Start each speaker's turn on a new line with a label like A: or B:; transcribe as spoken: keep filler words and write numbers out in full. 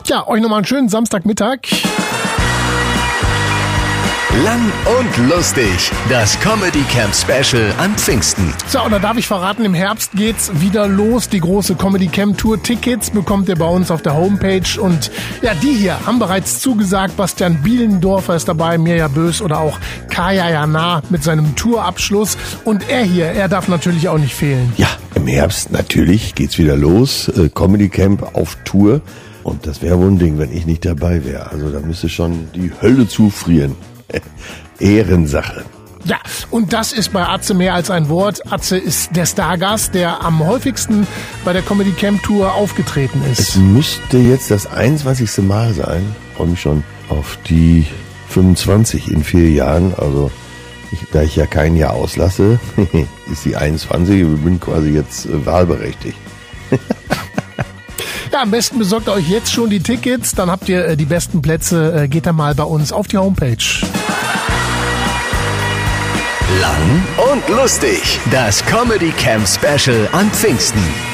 A: Ja, euch nochmal einen schönen Samstagmittag.
B: Lang und lustig, das Comedy Camp Special an Pfingsten.
A: So, und da darf ich verraten, im Herbst geht's wieder los. Die große Comedy Camp Tour. Tickets bekommt ihr bei uns auf der Homepage. Und ja, die hier haben bereits zugesagt. Bastian Bielendorfer ist dabei, Mirja Bös oder auch Kaya Jana mit seinem Tourabschluss. Und er hier, er darf natürlich auch nicht fehlen.
C: Ja, im Herbst natürlich geht's wieder los. Äh, Comedy Camp auf Tour. Und das wäre wohl ein Ding, wenn ich nicht dabei wäre. Also da müsste schon die Hölle zufrieren. Ehrensache.
A: Ja, und das ist bei Atze mehr als ein Wort. Atze ist der Stargast, der am häufigsten bei der Comedy Camp Tour aufgetreten ist.
C: Es müsste jetzt das einundzwanzigste Mal sein. Ich freue mich schon auf die fünfundzwanzig in vier Jahren. Also ich, da ich ja kein Jahr auslasse, ist die einundzwanzig und bin quasi jetzt äh, wahlberechtigt.
A: Ja, am besten besorgt ihr euch jetzt schon die Tickets, dann habt ihr äh, die besten Plätze. Äh, geht da mal bei uns auf die Homepage.
B: Lang und lustig, das Comedy Camp Special an Pfingsten.